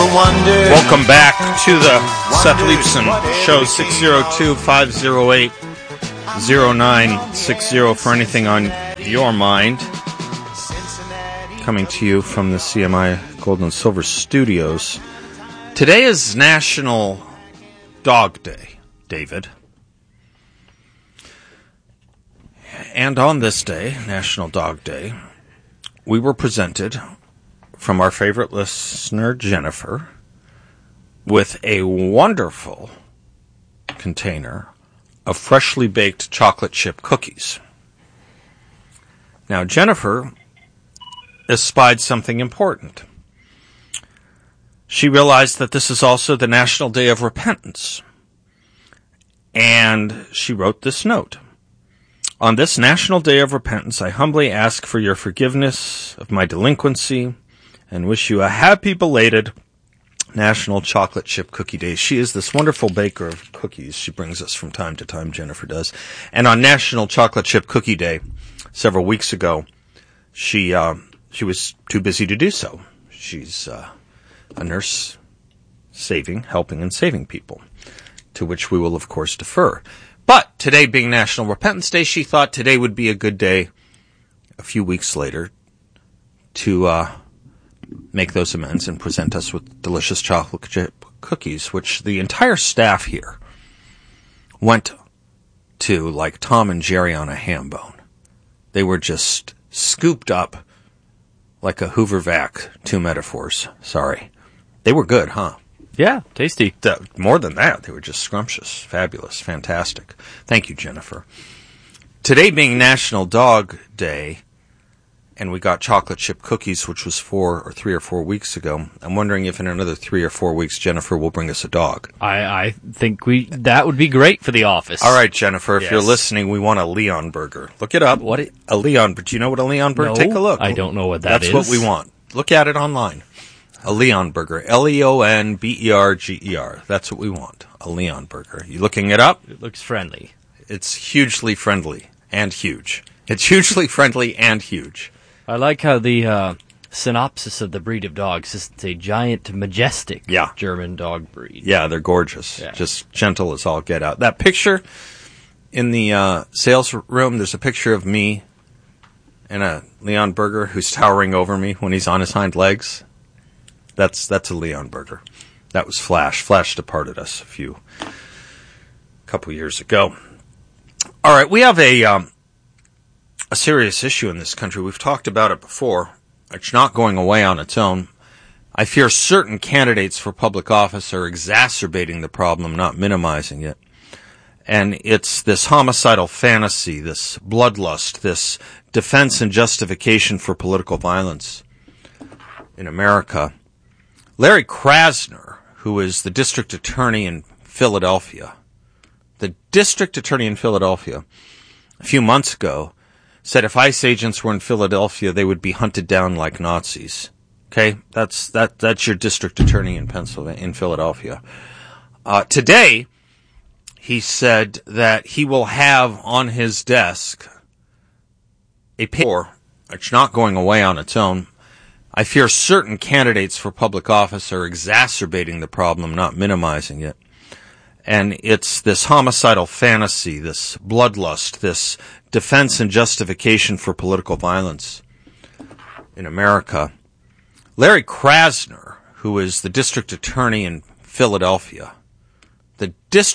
wonder. Welcome back to the Seth Leibson Show, 602-508-0960 for anything on your mind. Coming to you from the CMI Gold and Silver Studios. Today is National Dog Day, David. And on this day, National Dog Day, we were presented from our favorite listener, Jennifer, with a wonderful container of freshly baked chocolate chip cookies. Now, Jennifer espied something important. She realized that this is also the National Day of Repentance. And she wrote this note. On this National Day of Repentance, I humbly ask for your forgiveness of my delinquency and wish you a happy belated National Chocolate Chip Cookie Day. She is this wonderful baker of cookies. She brings us from time to time, Jennifer does. And on National Chocolate Chip Cookie Day, several weeks ago, she was too busy to do so. She's a nurse helping and saving people, to which we will, of course, defer. But today being National Repentance Day, she thought today would be a good day a few weeks later to make those amends and present us with delicious chocolate chip cookies, which the entire staff here went to like Tom and Jerry on a ham bone. They were just scooped up like a Hoover vac. Two metaphors. Sorry. They were good, huh? Yeah, tasty. More than that, they were just scrumptious, fabulous, fantastic. Thank you, Jennifer. Today being National Dog Day, and we got chocolate chip cookies, which was 3 or 4 weeks ago. I'm wondering if in another 3 or 4 weeks, Jennifer will bring us a dog. I think that would be great for the office. All right, Jennifer, if you're listening, we want a Leon burger. Look it up. A Leon, but do you know what a Leon burger? No, take a look. I don't know what that is. That's what we want. Look at it online. A Leon burger. Leonberger. That's what we want. A Leon burger. You looking it up? It looks friendly. It's hugely friendly and huge. It's hugely friendly and huge. I like how the synopsis of the breed of dogs is it's a giant, majestic German dog breed. Yeah, they're gorgeous. Yeah. Just gentle as all get out. That picture in the sales room, there's a picture of me and a Leon burger who's towering over me when he's on his hind legs. That's a Leon burger. That was Flash. Flash departed us a couple years ago. All right, we have a serious issue in this country. We've talked about it before. It's not going away on its own. I fear certain candidates for public office are exacerbating the problem, not minimizing it. And it's this homicidal fantasy, this bloodlust, this defense and justification for political violence in America. Larry Krasner, who is the district attorney in Philadelphia, a few months ago, said if ICE agents were in Philadelphia, they would be hunted down like Nazis. Okay, that's your district attorney in Philadelphia. Today, he said that he will have on his desk a paper. It's not going away on its own. I fear certain candidates for public office are exacerbating the problem, not minimizing it. And it's this homicidal fantasy, this bloodlust, this defense and justification for political violence in America. Larry Krasner, who is the district attorney in Philadelphia, a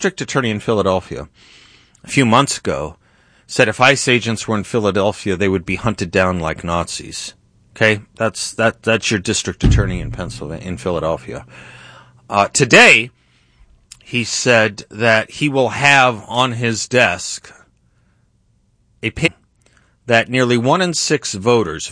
few months ago, said if ICE agents were in Philadelphia, they would be hunted down like Nazis. Okay, that's your district attorney in Philadelphia. Today, he said that he will have on his desk a paper that nearly 1 in 6 voters,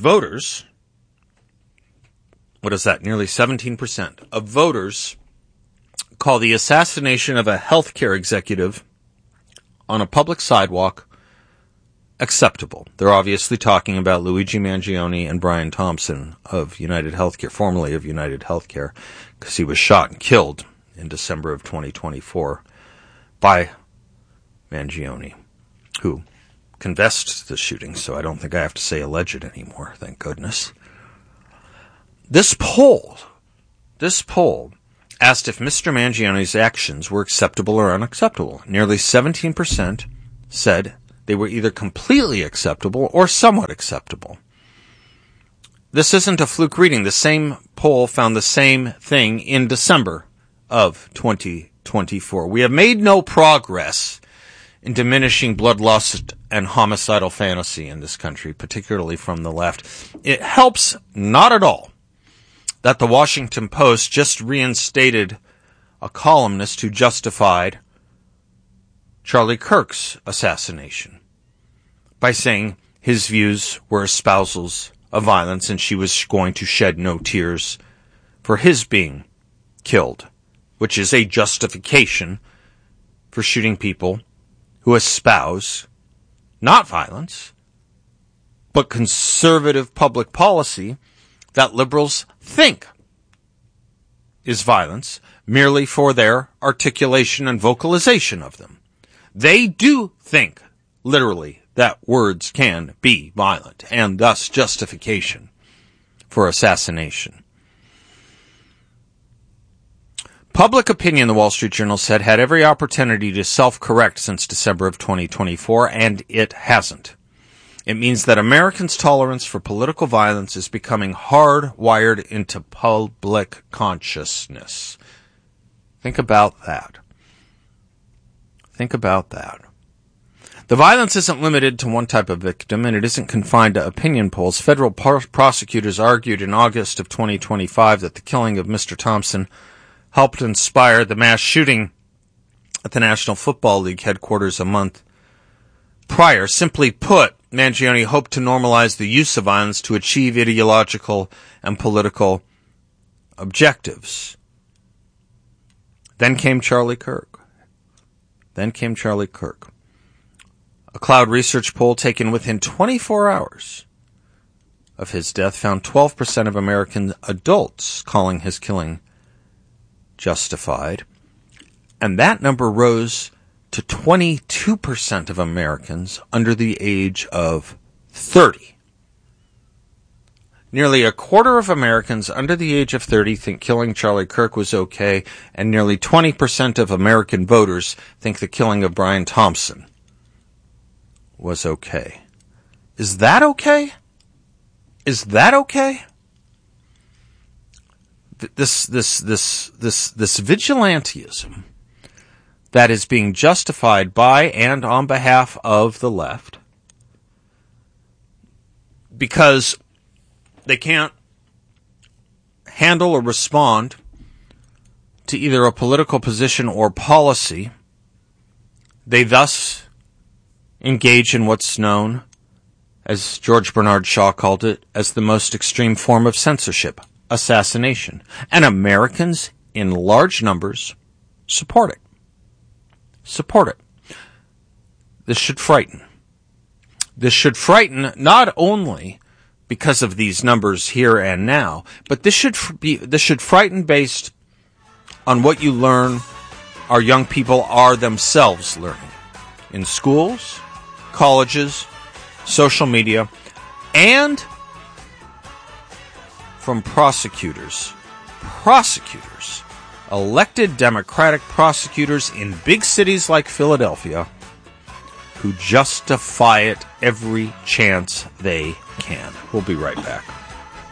what is that, nearly 17% of voters call the assassination of a healthcare executive on a public sidewalk acceptable. They're obviously talking about Luigi Mangione and Brian Thompson of United Healthcare, formerly of United Healthcare, because he was shot and killed in December of 2024 by Mangione, who confessed to the shooting, so I don't think I have to say alleged anymore, thank goodness. This poll This poll asked if Mr. Mangiano's actions were acceptable or unacceptable. Nearly 17% said they were either completely acceptable or somewhat acceptable. This isn't a fluke reading. The same poll found the same thing in December of 2024. We have made no progress in diminishing bloodlust and homicidal fantasy in this country, particularly from the left. It helps not at all that the Washington Post just reinstated a columnist who justified Charlie Kirk's assassination by saying his views were espousals of violence and she was going to shed no tears for his being killed, which is a justification for shooting people who espouse not violence, but conservative public policy that liberals think is violence merely for their articulation and vocalization of them. They do think, literally, that words can be violent, and thus justification for assassination. Public opinion, the Wall Street Journal said, had every opportunity to self-correct since December of 2024, and it hasn't. It means that Americans' tolerance for political violence is becoming hardwired into public consciousness. Think about that. Think about that. The violence isn't limited to one type of victim, and it isn't confined to opinion polls. Federal prosecutors argued in August of 2025 that the killing of Mr. Thompson helped inspire the mass shooting at the National Football League headquarters a month prior. Simply put, Mangione hoped to normalize the use of violence to achieve ideological and political objectives. Then came Charlie Kirk. A Cloud Research poll taken within 24 hours of his death found 12% of American adults calling his killing justified, and that number rose to 22% of Americans under the age of 30. Nearly a quarter of Americans under the age of 30 think killing Charlie Kirk was okay, and nearly 20% of American voters think the killing of Brian Thompson was okay. Is that okay? Is that okay? This vigilantism that is being justified by and on behalf of the left because they can't handle or respond to either a political position or policy. They thus engage in what's known, as George Bernard Shaw called it, as the most extreme form of censorship, assassination. And Americans, in large numbers, support it. Support it. This should frighten. This should frighten not only because of these numbers here and now, but this should frighten based on what you learn our young people are themselves learning in schools, colleges, social media, and from prosecutors, elected Democratic prosecutors in big cities like Philadelphia, who justify it every chance they can. We'll be right back.